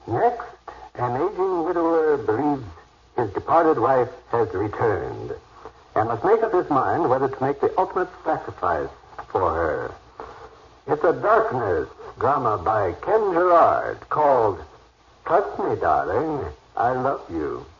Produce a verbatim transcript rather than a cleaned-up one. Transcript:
Next, an aging widower believes his departed wife has returned and must make up his mind whether to make the ultimate sacrifice for her. It's a darkness drama by Ken Gerard called Trust Me, Darling, I Love You.